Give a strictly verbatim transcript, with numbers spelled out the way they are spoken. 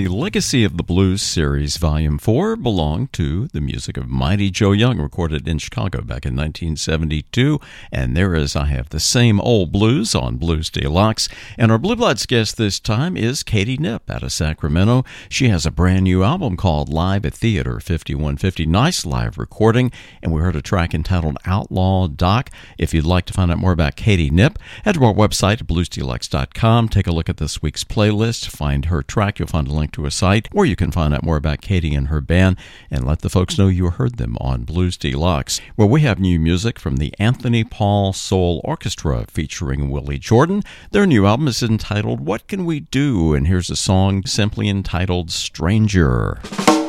the Legacy of the Blues series, Volume four, belonged to the music of Mighty Joe Young, recorded in Chicago back in nineteen seventy-two. And there is I Have the Same Old Blues on Blues Deluxe. And our Blue Bloods guest this time is Katie Knipp out of Sacramento. She has a brand new album called Live at Theater fifty-one fifty. Nice live recording. And we heard a track entitled Outlaw Doc. If you'd like to find out more about Katie Knipp, head to our website at blues deluxe dot com. Take a look at this week's playlist. Find her track. You'll find a link to a site where you can find out more about Katie and her band and let the folks know you heard them on Blues Deluxe. Well, we have new music from the Anthony Paul Soul Orchestra featuring Willie Jordan. Their new album is entitled What Can We Do? And here's a song simply entitled Stranger.